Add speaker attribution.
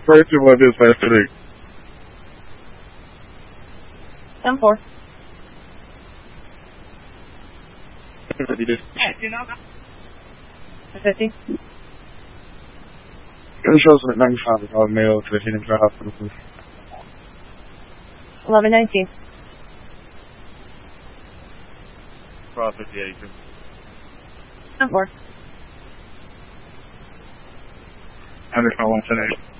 Speaker 1: question was this yesterday.
Speaker 2: 10-4. $50.
Speaker 1: Can you show us at 95 if I was mail to the Phoenix Hospital, please?
Speaker 2: $11.19.
Speaker 1: Profit the agent.
Speaker 2: 10-4.
Speaker 1: Understand 178.